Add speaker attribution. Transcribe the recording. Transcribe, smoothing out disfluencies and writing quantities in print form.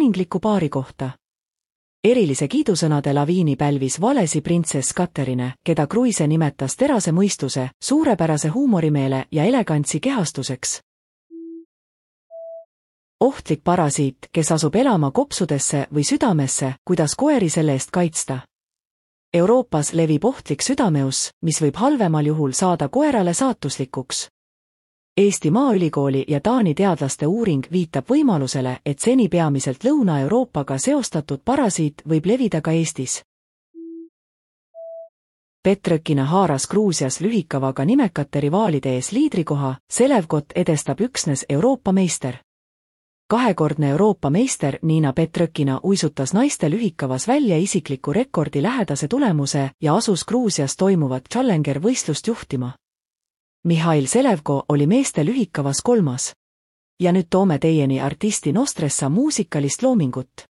Speaker 1: kuningliku paari kohta. Erilise kiidusõnade laviini pälvis Walesi printsess Katherine, keda Cruise nimetas terase mõistuse, suurepärase huumorimeele ja elegantsi kehastuseks. Ohtlik parasiit, kes asub elama kopsudesse või südamesse, kuidas koeri selle eest kaitsta. Euroopas levib ohtlik südameus, mis võib halvemal juhul saada koerale saatuslikuks. Eesti Maaülikooli ja Taani teadlaste uuring viitab võimalusele, et seni peamiselt Lõuna-Euroopaga seostatud parasiit võib levida ka Eestis. Petrökina haaras Gruusias lühikavaga nimekate rivaalide ees liidrikoha, Selevkot edestab üksnes Euroopa meister. Kahekordne Euroopa meister Niina Petrökina uisutas naiste lühikavas välja isikliku rekordi lähedase tulemuse ja asus Gruusias toimuvat Challenger-võistlust juhtima. Mihhail Selevko oli meeste lühikavas 3. Ja nüüd toome teieni artisti Nostressa muusikalist loomingut.